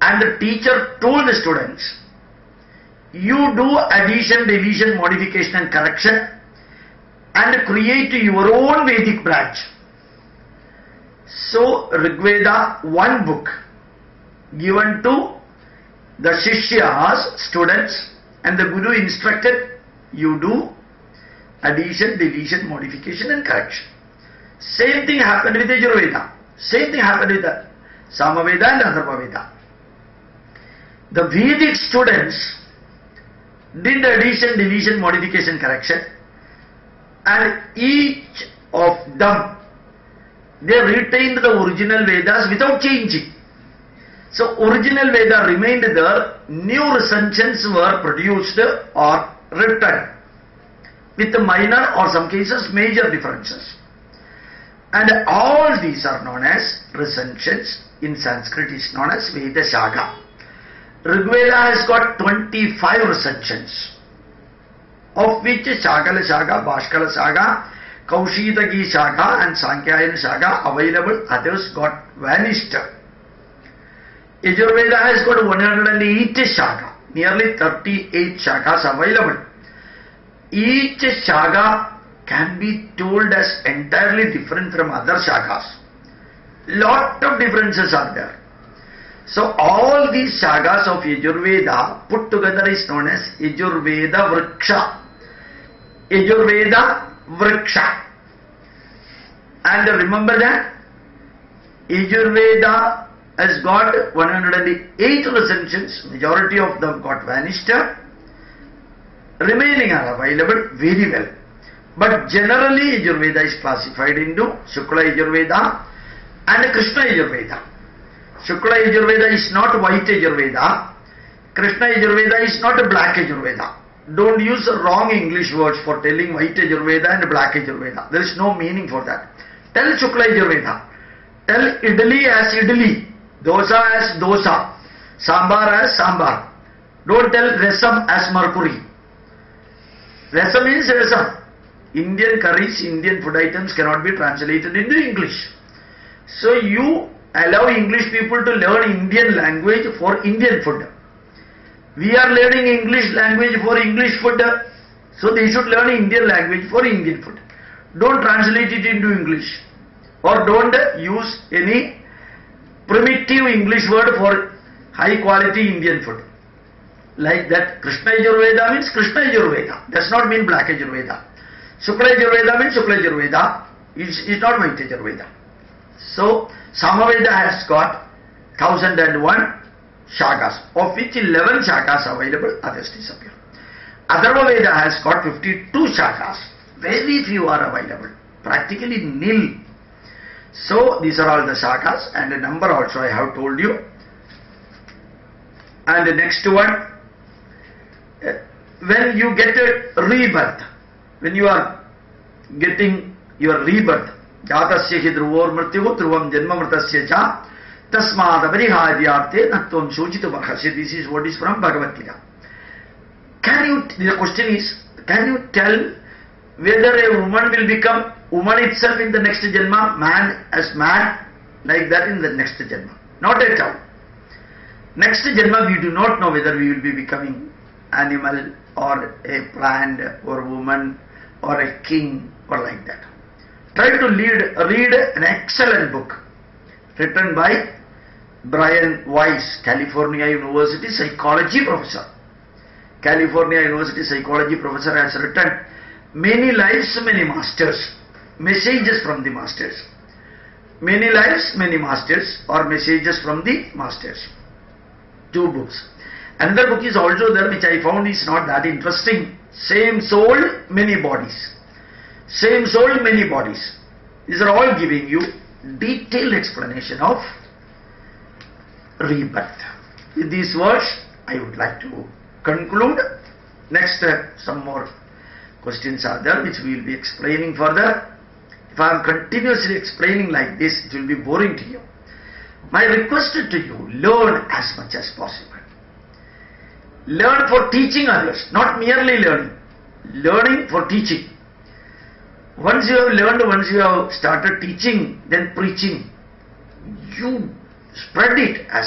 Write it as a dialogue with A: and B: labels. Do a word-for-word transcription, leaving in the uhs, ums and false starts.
A: And the teacher told the students, you do addition, deletion, modification and correction and create your own Vedic branch. So Rigveda, one book given to the Shishyas, students, and the Guru instructed, you do addition, deletion, modification and correction. Same thing happened with Yajurveda. Same thing happened with the Samaveda and Atharvaveda. The Vedic students did addition, deletion, modification, correction, and each of them, they retained the original Vedas without changing. So original Veda remained there, new recensions were produced or written with minor or some cases major differences. And all these are known as recensions. In Sanskrit is known as Veda Shaka. Rigveda has got twenty-five recensions, of which Shakala Shaka, Bhaskara Shaka, Kaushitaki Shaka and Sankhyayan Shaka available, others got vanished. Yajurveda has got one hundred eight Shaka, nearly thirty-eight Shakas available. Each Shaka can be told as entirely different from other Shakas. Lot of differences are there. So all these Shakas of Yajurveda put together is known as Yajurveda Vriksha. Yajurveda Vriksha. And remember that Yajurveda has got one hundred eight recensions, majority of them got vanished. Remaining are available very well. But generally Yajurveda is classified into Shukla Yajurveda and Krishna Yajurveda. Shukla Yajurveda is not white Yajurveda. Krishna Yajurveda is not a black Yajurveda. Don't use wrong English words for telling white Yajurveda and black Yajurveda. There is no meaning for that. Tell Shukla Yajurveda. Tell Idli as Idli, Dosa as Dosa, Sambar as Sambar. Don't tell Resam as Mercury. Resam means Resam. Indian curries, Indian food items cannot be translated into English. So you allow English people to learn Indian language for Indian food. We are learning English language for English food, so they should learn Indian language for Indian food. Don't translate it into English, or don't use any primitive English word for high quality Indian food. Like that, Krishna Yajurveda means Krishna Yajurveda, does not mean black Yajurveda. Shukla Yajurveda means Shukla Yajurveda, it's not white Yajurveda. So Samaveda has got one thousand one Shakas, of which eleven Shakas available, others disappear. Atharvaveda has got fifty-two Shakas, very few are available, practically nil. So these are all the Shakas, and the number also I have told you. And the next one, when you get a rebirth, when you are getting your rebirth, Jatasya hi dhruvar mrityu dhruvam janma mritasya cha tasmad apariharyarthe natvam shochita bhakasya. This is what is from Bhagavad Gita. Can you, the question is, can you tell whether a woman will become woman itself in the next janma, man as man, like that in the next janma? Not at all. Next janma we do not know whether we will be becoming animal or a plant or woman or a king or like that. Try to lead, read an excellent book written by Brian Weiss, California University psychology professor. California University psychology professor has written Many Lives, Many Masters, messages from the masters. Many Lives, Many Masters, or messages from the masters. Two books. Another book is also there which I found is not that interesting. Same soul, many bodies. Same soul, many bodies. These are all giving you detailed explanation of rebirth. With these words, I would like to conclude. Next, uh, some more questions are there which we will be explaining further. If I am continuously explaining like this, it will be boring to you. My request to you, learn as much as possible. Learn for teaching others, not merely learning. Learning for teaching. Once you have learned, once you have started teaching, then preaching, you spread it as